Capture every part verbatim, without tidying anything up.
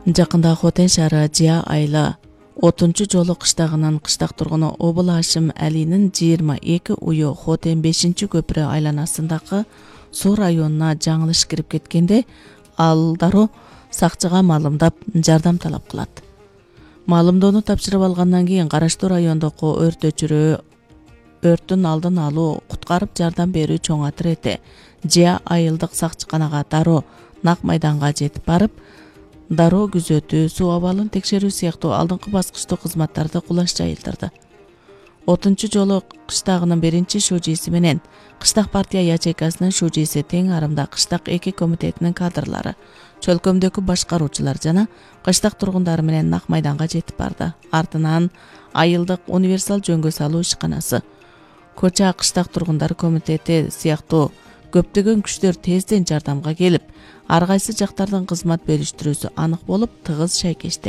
Жакында Хотен шаары Жия айла отунчу жолу кыштагынын кыштак тургуну Обул Ашим Алинин жыйырма эки ую Хотен бешинчи көпүрө айланасындагы суу районуна жаңылыш кирип кеткенде ал дароо сакчыга маалымдап жардам талап кылат. Маалымдоону тапшырып алгандан кийин караштуу райондогу өрт өчүрүү, өрттүн алдын алуу, куткарып жардам берүү чоң отряды Жия айылдык сакчыканага дароо нак майданга жетип барып, дароо күзөтүү, суу абалын текшерүү сыяктуу алдыңкы баскычтуу кызматтарды кулаш жайылдырды. отунчу жолу кыштагынын биринчи шужиси менен Кыштак партия ячейкасынын шужиси тең арымда Кыштак эки комитетинин кадрлары, чөлкөмдөгү башкаруучулар жана кыштак тургундары менен нак майданга жетип барды. Артынан айылдык универсал жөнгө салуу ишканасы, Коча кыштак тургундары комитети сыяктуу көптөгөн күчтөр тезден жардамга келип, ар кайсы жактардын кызмат бериштирүүсү анык болуп, тыгыз шайкешти.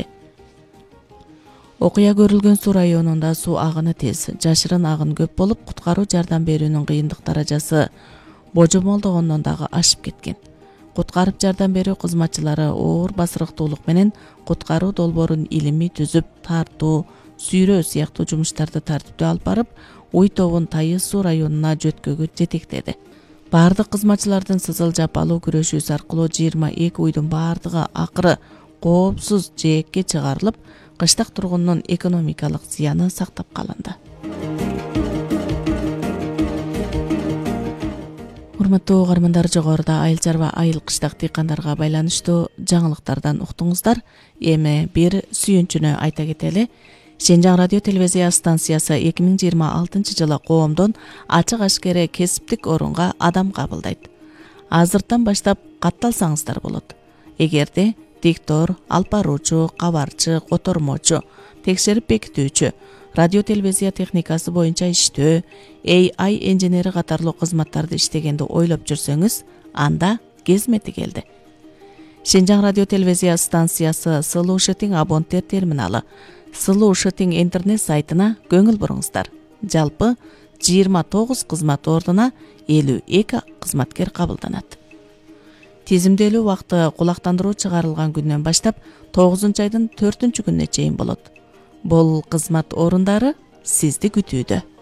Окуя көрүлгөн суу районунда суу агыны тез, жашырын агын көп болуп, куткаруу жардам берүүнүн кыйындык даражасы божомолдогондон дагы ашып кеткен. Куткарып жардам берүү кызматчылары оор басырыктуулук менен куткаруу долбоорун илимий түзүп, тартуу, сүйрөө сыяктуу жумуштарды тартиптүү алып барып, Уй тобун Тайыз суу районуна жөткөгө жетектеди. Бардык кызматчылардын сызыл жап алуу күрөшүүсү аркылуу жыйырма эки уйдун бардыгы акыры коопсуз жээкке чыгарылып, кыштак тургунунун экономикалык зыяны сактап калынды. Урматтуу угармандар, жогоруда айыл чарба айыл кыштак дыйкандарга байланыштуу жаңылыктардан уктуңуздар. Эми бир сүйүнчүнү айта кетели. Шенжаң радио телевизия станциясы эки миң жыйырма алтынчы жылы коомдон ачык ашкере кесиптик орунга адам кабылдайт. Азыртан баштап катталсаңыздар болот. Эгерде диктор, алып баруучу, кабарчы, котормочу, текшерип бекитүүчү, радио телевизия техникасы боюнча иштөө, эй ай инженери катарлуу кызматтарды иштегенди ойлоп жүрсөңүз, анда кезмети келди. Шенжаң радио телевизия станциясы Сылуу Шытың абоненттер терминалы, Сылуу Шытың интернет сайтына көңүл буруңуздар. Жалпы жыйырма тогуз кызмат ордуна элүү эки кызматкер кабылданат. Тизимделүү убакыты кулактандыруу чыгарылган күндөн баштап тогузунчу айдын төртүнчү күнүнө чейин болот. Бул кызмат орундары сизди күтүүдө.